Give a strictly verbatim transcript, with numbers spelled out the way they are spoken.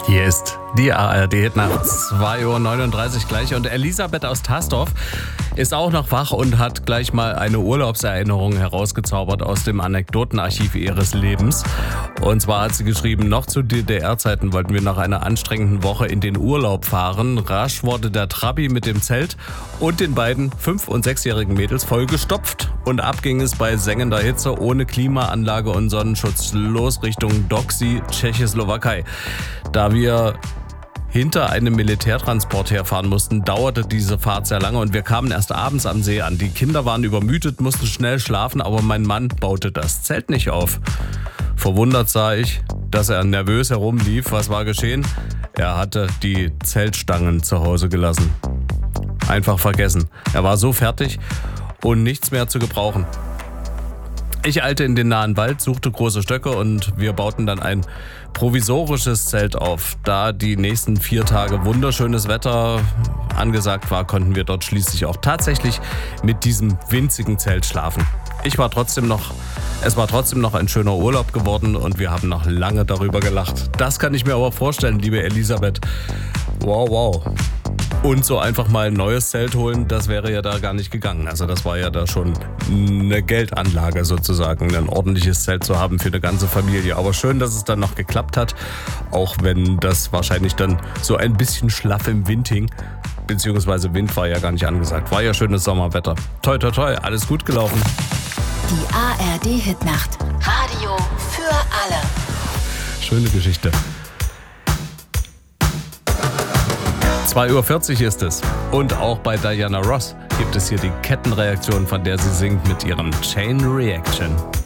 Hier ist die A R D nach zwei Uhr neununddreißig gleich und Elisabeth aus Tasdorf ist auch noch wach und hat gleich mal eine Urlaubserinnerung herausgezaubert aus dem Anekdotenarchiv ihres Lebens. Und zwar hat sie geschrieben, noch zu D D R-Zeiten wollten wir nach einer anstrengenden Woche in den Urlaub fahren. Rasch wurde der Trabi mit dem Zelt und den beiden fünf- und sechsjährigen Mädels vollgestopft. Und ab ging es bei sengender Hitze ohne Klimaanlage und Sonnenschutz los Richtung Doksy, Tschechoslowakei. Da wir hinter einem Militärtransport herfahren mussten, dauerte diese Fahrt sehr lange und wir kamen erst abends am See an. Die Kinder waren übermüdet, mussten schnell schlafen, aber mein Mann baute das Zelt nicht auf. Verwundert sah ich, dass er nervös herumlief. Was war geschehen? Er hatte die Zeltstangen zu Hause gelassen. Einfach vergessen. Er war so fertig und nichts mehr zu gebrauchen. Ich eilte in den nahen Wald, suchte große Stöcke und wir bauten dann ein provisorisches Zelt auf. Da die nächsten vier Tage wunderschönes Wetter angesagt war, konnten wir dort schließlich auch tatsächlich mit diesem winzigen Zelt schlafen. Ich war trotzdem noch, es war trotzdem noch ein schöner Urlaub geworden und wir haben noch lange darüber gelacht. Das kann ich mir aber vorstellen, liebe Elisabeth. Wow, wow. Und so einfach mal ein neues Zelt holen, das wäre ja da gar nicht gegangen. Also das war ja da schon eine Geldanlage sozusagen, ein ordentliches Zelt zu haben für eine ganze Familie. Aber schön, dass es dann noch geklappt hat, auch wenn das wahrscheinlich dann so ein bisschen schlaff im Wind hing. Beziehungsweise Wind war ja gar nicht angesagt. War ja schönes Sommerwetter. Toi, toi, toi, alles gut gelaufen. Die A R D-Hitnacht. Radio für alle. Schöne Geschichte. zwei Uhr vierzig ist es. Und auch bei Diana Ross gibt es hier die Kettenreaktion, von der sie singt mit ihrem Chain Reaction.